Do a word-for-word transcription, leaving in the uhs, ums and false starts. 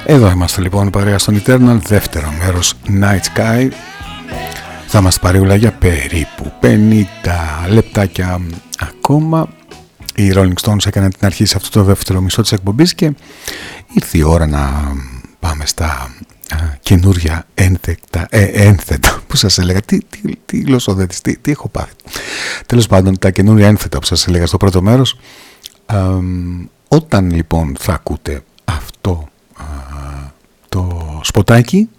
Εδώ είμαστε λοιπόν παρέα στον Eternal, δεύτερο μέρος Night Sky. Θα μας παρεούλα για περίπου πενήντα λεπτάκια ακόμα. Οι Rolling Stones έκαναν την αρχή σε αυτό το δεύτερο μισό της εκπομπής και ήρθε η ώρα να πάμε στα καινούρια ένθετα, ε, ένθετα που σας έλεγα. Τι, τι, τι γλωσσοδέτης, τι, τι έχω πάθει. Τέλος πάντων, τα καινούρια ένθετα που σας έλεγα στο πρώτο μέρος. Ε, όταν λοιπόν θα ακούτε αυτό το σποτάκι,